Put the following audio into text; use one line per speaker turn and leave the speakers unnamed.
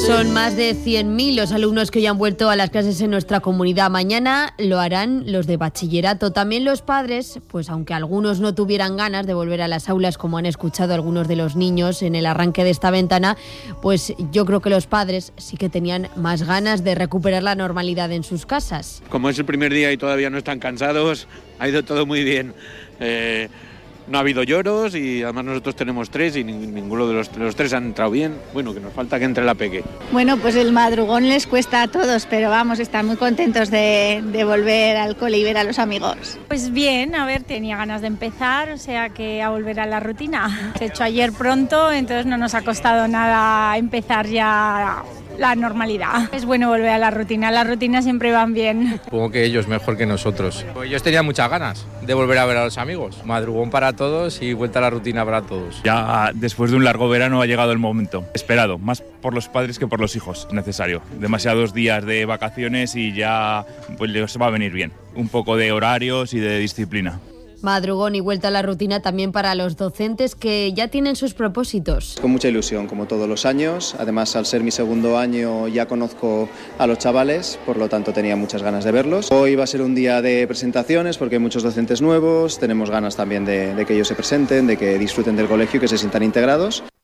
Son más de 100.000 los alumnos que hoy han vuelto a las clases en nuestra comunidad. Mañana lo harán los de bachillerato. También los padres, pues aunque algunos no tuvieran ganas de volver a las aulas, como han escuchado algunos de los niños en el arranque de esta ventana, pues yo creo que los padres sí que tenían más ganas de recuperar la normalidad en sus casas.
Como es el primer día y todavía no están cansados, ha ido todo muy bien. No ha habido lloros y además nosotros tenemos 3 y ninguno de los 3 han entrado bien. Bueno, que nos falta que entre la peque.
Bueno, pues el madrugón les cuesta a todos, pero vamos, están muy contentos de volver al cole y ver a los amigos.
Pues bien, a ver, tenía ganas de empezar, o sea que a volver a la rutina. Se ha hecho ayer pronto, entonces no nos ha costado nada empezar ya la normalidad. Es bueno volver a la rutina, las rutinas siempre van bien.
Supongo que ellos mejor que nosotros. Pues ellos tenían muchas ganas de volver a ver a los amigos. Madrugón para todos y vuelta a la rutina para todos.
Ya después de un largo verano ha llegado el momento esperado, más por los padres que por los hijos, necesario. Demasiados días de vacaciones y ya pues les va a venir bien. Un poco de horarios y de disciplina.
Madrugón y vuelta a la rutina también para los docentes que ya tienen sus propósitos.
Con mucha ilusión, como todos los años. Además, al ser mi segundo año ya conozco a los chavales, por lo tanto tenía muchas ganas de verlos. Hoy va a ser un día de presentaciones porque hay muchos docentes nuevos, tenemos ganas también de que ellos se presenten, de que disfruten del colegio y que se sientan integrados.